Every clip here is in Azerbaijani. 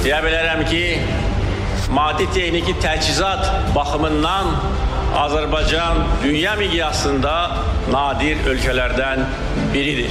deyə bilərəm ki, maddi texniki təchizat baxımından Azərbaycan dünya miqyasında nadir ölkələrdən biridir.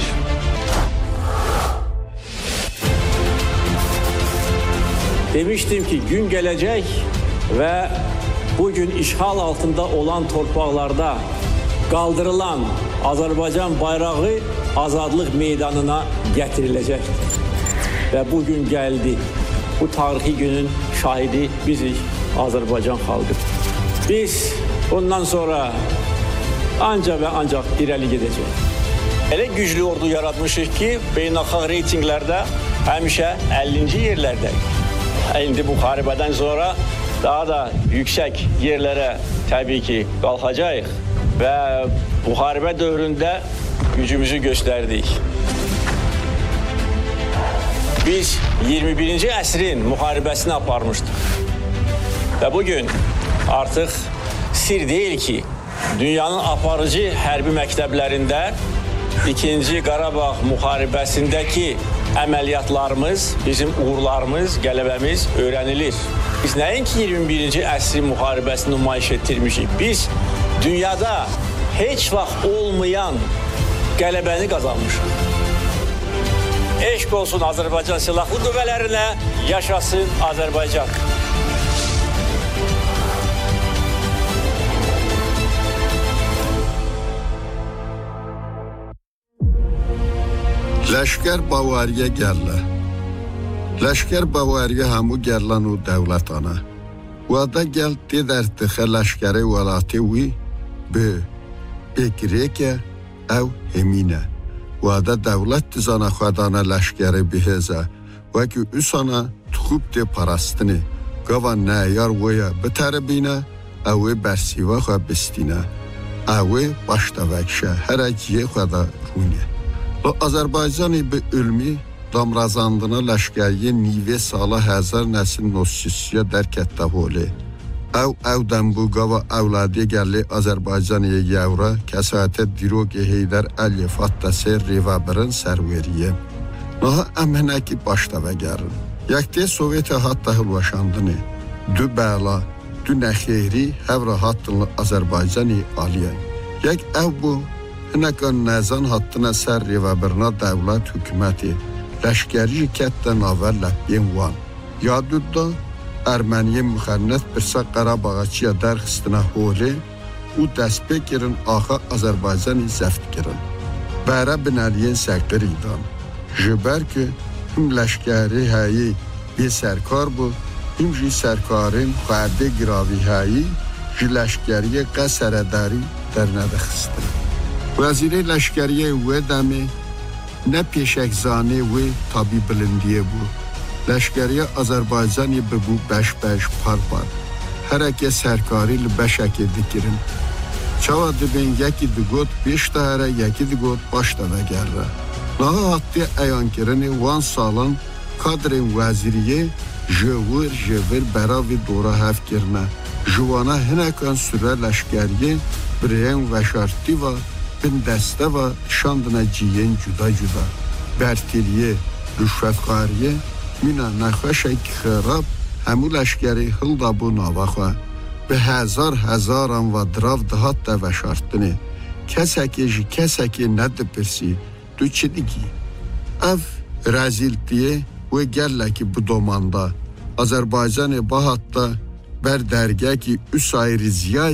Demiştim ki, gün gələcək və bugün işğal altında olan torpaqlarda qaldırılan Azərbaycan bayrağı azadlıq meydanına gətiriləcəkdir. Və bugün gəldi. Bu tarixi günün şahidi bizik, Azərbaycan xalqı. Biz bundan sonra ancaq və ancaq irəli gedəcək. Elə güclü ordu yaratmışıq ki, beynəlxalq reytinqlərdə həmişə 50-ci yerlərdəyik. İndi bu müharibədən sonra daha da yüksək yerlərə təbii ki qalxacağıq və müharibə dövründə gücümüzü göstərdik. Biz 21-ci əsrin müharibəsini aparmışdıq və bugün artıq sir deyil ki, dünyanın aparıcı hərbi məktəblərində 2-ci Qarabağ müharibəsindəki əməliyyatlarımız, bizim uğurlarımız, qələbəmiz öyrənilir. Biz nəinki 21-ci əsrin müharibəsini nümayiş etdirmişik, biz dünyada heç vaxt olmayan qələbəni qazanmışıq. Eşq olsun Azərbaycan silahlı qüvvələrinə, yaşasın Azərbaycan. Leşker Bavariye geldi. Leşker Bavariye hamu gerlan u devlet ana. Vada gel dertixe leşkeri velati vi be ekreke ev hemine. Vada devlet dizana xadana leşkeri biheze. Ve ki üsana tkub de parastini. Gava neyar veya beterebine evi bersiva xa bestine. Evi başta vekşe hereciye xada rune. Azərbaycanı bir ülmi damrazandına leşkeriye nive sala hazar nesil nosisiya derkette holi. Evden bu gava evladiye gelli Azərbaycanıya yavra kesate diroge heyder elifat da ser rivabirin serveriye. Naha emheneki başta ve gerin. Yaktiye Sovyeti hatta hılvaşandını. Dü bela, dü nexeyri hevra hattınlı Azərbaycanı aliyen. Yak ev bu Hınəkan nəzan hattına sərri və birna dəvlət hüküməti Ləşkəri kətdən avəl ləbbin van. Yadudda Erməniyə müxənnət birsə Qarabağa-çiyə dərxistinə holi u dəspə girin axa Azərbaycanı zəft girin. Bərə binəliyin səkir idan. Jibər ki, hüm Ləşkəri həyi bir sərkar bu, hüm ji sərkarın xərdə giravi həyi ji Ləşkəriyə qəsərədəri dərnədə xistir. Vəzir-i Ləşkəriyə və dəmi nə peşəkzani və tabi bilindiyə bu. Ləşkəriyə Azərbaycanı bu bəş-bəş par-par. Hərəkə sərkari li bəşəkə dikirin. Çava dibin yəki digot, beş dəhərə yəki digot başda və gərrə. Naha hattı əyankirini van salın kadrin vəziriyə jövür bəravi dora həfkirinə. Juvana hinəkan sürə Ləşkəriyə birəyən və şartı və bin dəstə və şandına ciyen cüda-cüda. Bərtiliyə, rüşvətxariyə, minə nəxvəşək xərab, həmü Ləşkəri hılda bu navaxva. Be həzaran və drav dhat da və şartını. Kəsəki nədi pirsi, du çidigi. Ev rəziltiyə və gəllə ki bu domanda. Azərbaycanı bahatda bər dərgə ki üs ayrı ziyay